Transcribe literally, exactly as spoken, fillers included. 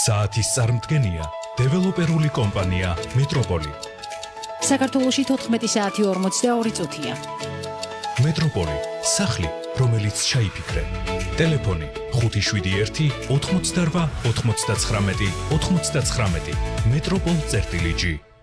საათის წარმდგენია დეველოპერული კომპანია მეტროპოლი. საქართველოში თოთხმეტი საათი ორმოცდაორი წუთია. მეტროპოლი, სახლი, რომელიც ჩაიფიქრე. ტელეფონი ხუთი შვიდი ერთი ოთხმოცდარვა ოთხმოცდაცხრამეტი ოთხმოცდაცხრამეტი. მეტროპოლ წერტილი ჯი.